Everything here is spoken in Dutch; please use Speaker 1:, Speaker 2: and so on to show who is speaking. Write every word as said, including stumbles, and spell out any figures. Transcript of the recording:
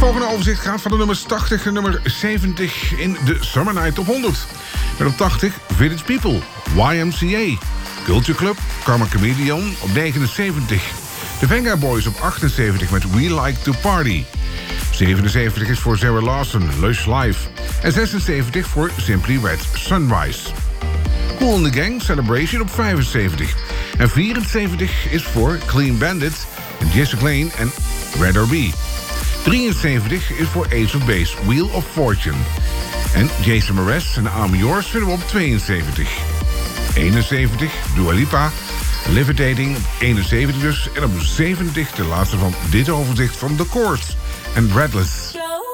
Speaker 1: volgende overzicht gaat van de nummers tachtig en nummer zeventig in de Summer Night Top honderd. Met op tachtig Village People, Y M C A. Culture Club, Karma Chameleon op negenenzeventig. De Venga Boys op achtenzeventig met We Like to Party. zevenenzeventig is voor Sarah Lawson, Lush Life. En zesenzeventig voor Simply Red, Sunrise. Kool and the Gang, Celebration op vijfenzeventig. En vierenzeventig is voor Clean Bandit, en Jessica Lane en Red R B. drieënzeventig is voor Ace of Base, Wheel of Fortune. En Jason Mraz en I'm Yours vinden we op tweeënzeventig. eenenzeventig, Dua Lipa, Levitating op eenenzeventig dus. En op zeventig de laatste van dit overzicht van The Course en Breathless.